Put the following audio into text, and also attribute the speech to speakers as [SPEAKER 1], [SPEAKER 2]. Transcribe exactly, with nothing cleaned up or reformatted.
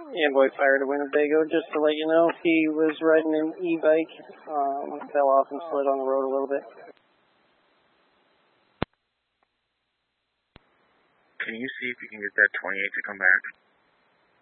[SPEAKER 1] Amboy Fire to Winnebago. Just to let you know, he was riding an e-bike, um, fell off and slid on the road a little bit.
[SPEAKER 2] Can you see if you can get that twenty-eight to come back?